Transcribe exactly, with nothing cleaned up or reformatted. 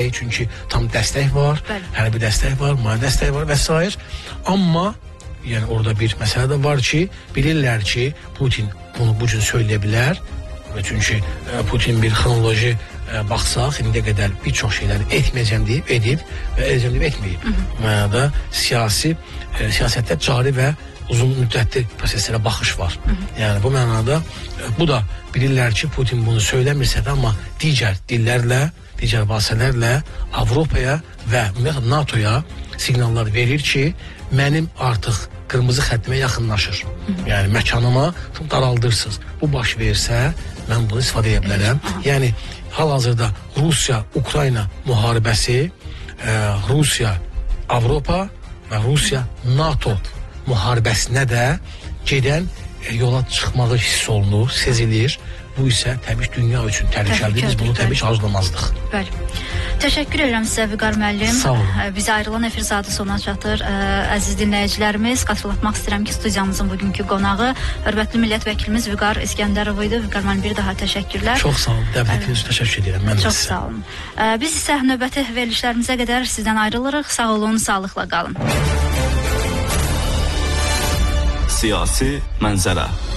Niyə? Çünki tam dəstək var, hərbi dəstək var, mali dəstək var və s. Amma yəni orada bir məsələ də var ki, bilirlər ki, Putin bunu bu cür söyləyə bilər. Çünki Putin bir xronoloji baxsaq, indiyə qədər bir çox şeyləri etməyəcəm deyib, edib və edəcəm deyib, etməyib. Bu mənada siyasi, siyasətdə cari və uzun müddətli proseslərə baxış var. Yəni bu mənada, bu da bilirlər ki, Putin bunu söyləmirsə də, amma digər dillərlə, digər vasitələrlə Avropaya və NATOya siqnallar verir ki, mənim artıq qırmızı xəttimə yaxınlaşır. Yəni məkanıma daraldırsınız. Bu baş versə, mən bunu istifadə edə bilərəm. Yəni hal-hazırda Rusiya-Ukrayna müharibəsi, Rusiya-Avropa və Rusiya-NATO müharibəsinə də gedən yola çıxmağı hiss olunur, sezilir. Bu isə təbii dünya üçün təhlükəlidir. Biz bunu təbii arzulamazdıq. Bəli. Təşəkkür edirəm sizə Vüqar müəllim. Sağ olun. Bizə ayrılan efir saatı sona çatır. Əziz dinləyicilərimiz, xatırlatmaq istəyirəm ki, studiyamızın bugünkü qonağı hörmətli millət vəkilimiz Vüqar İskəndərov idi. Vüqar müəllim, bir daha təşəkkürlər. Çox sağ olun. Dəvətiniz üçün təşəkkür edirəm. Mən Çox sağ olun. Biz isə növbəti verilişlərimizə qədər sizdən ayrılırıq. Sağ olun, sağlıqla qalın. Siyasi mənzərə.